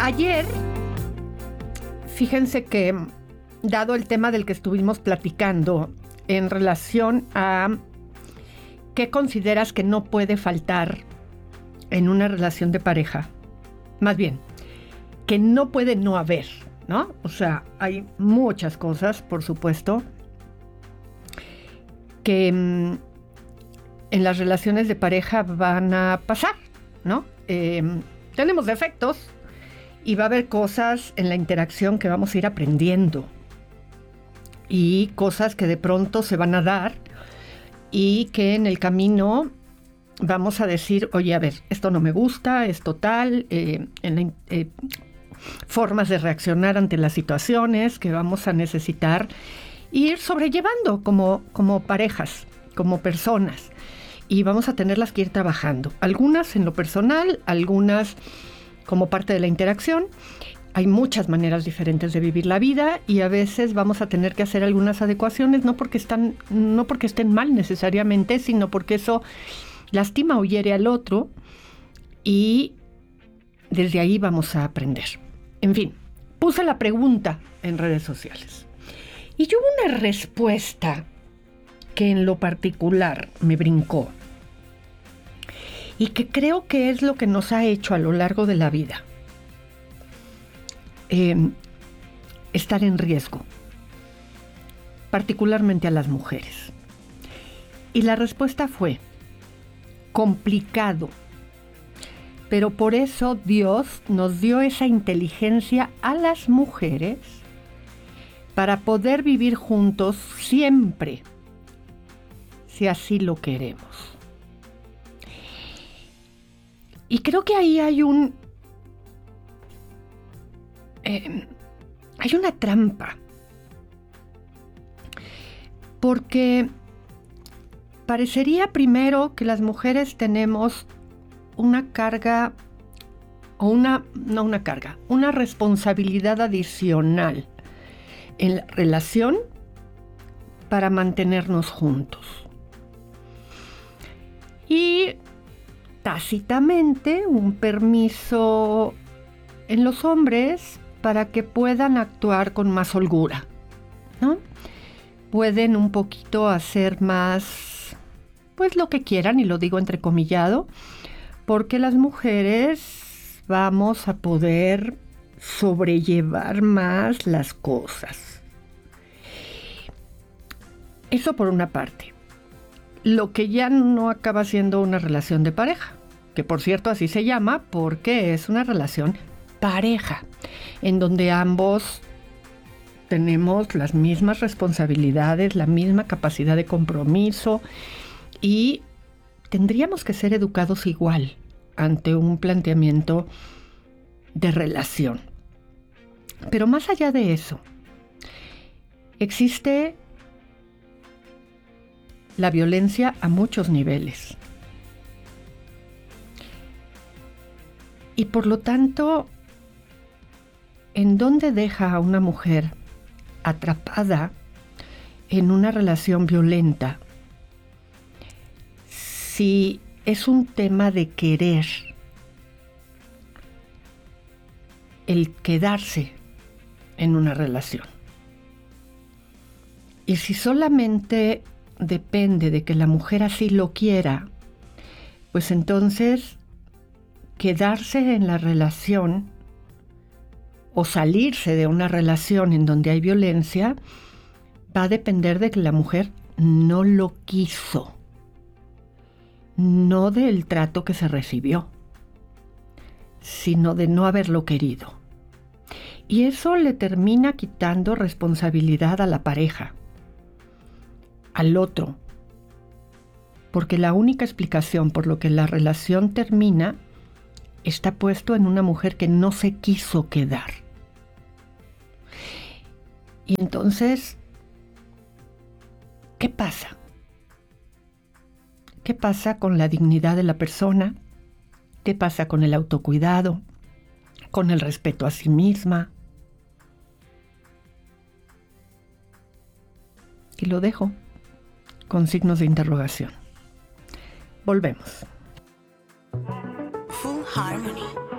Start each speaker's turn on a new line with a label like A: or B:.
A: Ayer, fíjense que, dado el tema del que estuvimos platicando en relación a qué consideras que no puede faltar en una relación de pareja, más bien, que no puede no haber, ¿no? O sea, hay muchas cosas, por supuesto, que en las relaciones de pareja van a pasar, ¿no? Tenemos defectos y va a haber cosas en la interacción que vamos a ir aprendiendo y cosas que de pronto se van a dar y que en el camino vamos a decir, oye, a ver, esto no me gusta, esto tal, formas de reaccionar ante las situaciones que vamos a necesitar ir sobrellevando como parejas, como personas. Y vamos a tenerlas que ir trabajando. Algunas en lo personal, algunas como parte de la interacción. Hay muchas maneras diferentes de vivir la vida y a veces vamos a tener que hacer algunas adecuaciones, no porque estén mal necesariamente, sino porque eso lastima o hiere al otro y desde ahí vamos a aprender. En fin, puse la pregunta en redes sociales y yo hubo una respuesta que en lo particular me brincó y que creo que es lo que nos ha hecho a lo largo de la vida estar en riesgo, particularmente a las mujeres. Y la respuesta fue: complicado, pero por eso Dios nos dio esa inteligencia a las mujeres para poder vivir juntos siempre, si así lo queremos. Y creo que ahí hay una trampa, porque parecería primero que las mujeres tenemos una carga, una responsabilidad adicional en la relación para mantenernos juntos. Y tácitamente un permiso en los hombres para que puedan actuar con más holgura, ¿no? Pueden un poquito hacer más, pues lo que quieran, y lo digo entrecomillado, porque las mujeres vamos a poder sobrellevar más las cosas. Eso por una parte. Lo que ya no acaba siendo una relación de pareja, que por cierto así se llama porque es una relación pareja, en donde ambos tenemos las mismas responsabilidades, la misma capacidad de compromiso y tendríamos que ser educados igual ante un planteamiento de relación. Pero más allá de eso, existe la violencia a muchos niveles. Y por lo tanto, ¿en dónde deja a una mujer atrapada en una relación violenta si es un tema de querer el quedarse en una relación? Y si solamente depende de que la mujer así lo quiera, pues entonces quedarse en la relación o salirse de una relación en donde hay violencia va a depender de que la mujer no lo quiso, no del trato que se recibió, sino de no haberlo querido. Y eso le termina quitando responsabilidad a la pareja, al otro, porque la única explicación por lo que la relación termina está puesto en una mujer que no se quiso quedar. Y entonces, ¿qué pasa? ¿Qué pasa con la dignidad de la persona? ¿Qué pasa con el autocuidado? ¿Con el respeto a sí misma? Y lo dejo con signos de interrogación. Volvemos.
B: Full Harmony.